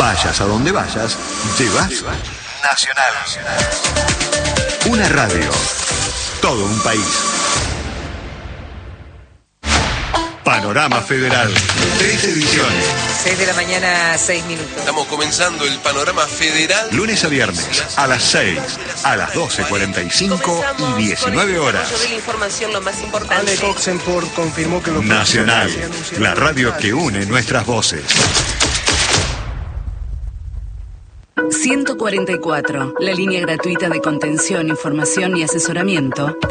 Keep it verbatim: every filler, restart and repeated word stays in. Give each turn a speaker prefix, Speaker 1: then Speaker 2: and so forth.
Speaker 1: Vayas a donde vayas, llevas Nacional. Una radio, todo un país. Panorama Federal, tres ediciones.
Speaker 2: seis de la mañana, seis minutos.
Speaker 3: Estamos comenzando el Panorama Federal.
Speaker 1: Lunes a viernes, a las seis, a las doce cuarenta y cinco y diecinueve horas.
Speaker 4: Yo de la información lo más importante.
Speaker 5: Ale Oxenford confirmó que los
Speaker 1: Nacional, la radio que une nuestras voces.
Speaker 6: ciento cuarenta y cuatro, la línea gratuita de contención, información y asesoramiento